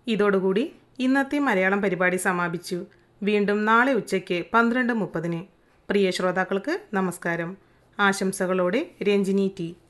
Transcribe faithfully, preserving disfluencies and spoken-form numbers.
ഇതോടുകൂടി ഇന്നത്തെ മലയാളം പരിപാടി സമാപിച്ചു. വീണ്ടും നാളെ ഉച്ചയ്ക്ക് പന്ത്രണ്ട് മുപ്പതിന്. പ്രിയ ശ്രോതാക്കൾക്ക് നമസ്കാരം. ആശംസകളോടെ രഞ്ജിനി ടി.